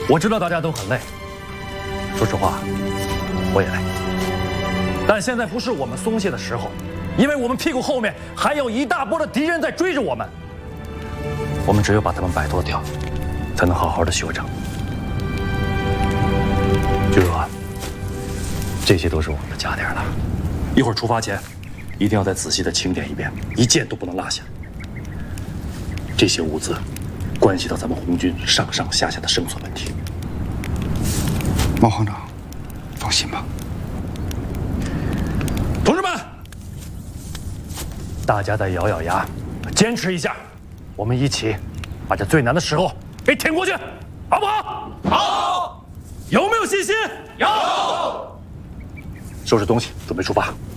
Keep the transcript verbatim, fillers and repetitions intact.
我知道大家都很累，说实话，我也累。但现在不是我们松懈的时候，因为我们屁股后面还有一大波的敌人在追着我们。我们只有把他们摆脱掉，才能好好的休整。据说，这些都是我们的家底了。一会儿出发前，一定要再仔细的清点一遍，一件都不能落下。这些物资，关系到咱们红军上上下下的生存问题。 毛行长，放心吧。 同志们，大家再咬咬牙，坚持一下，我们一起把这最难的时候给挺过去，好不好？好。有没有信心？有。收拾东西，准备出发。